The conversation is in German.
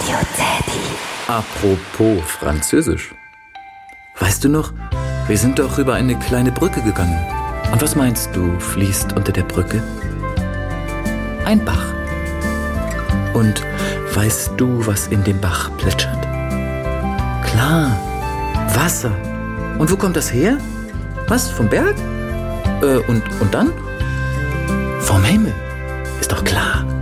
Radio Teddy. Apropos Französisch. Weißt du noch, wir sind doch über eine kleine Brücke gegangen. Und was meinst du, fließt unter der Brücke? Ein Bach. Und weißt du, was in dem Bach plätschert? Klar, Wasser. Und wo kommt das her? Was, vom Berg? Und dann? Vom Himmel. Ist doch klar.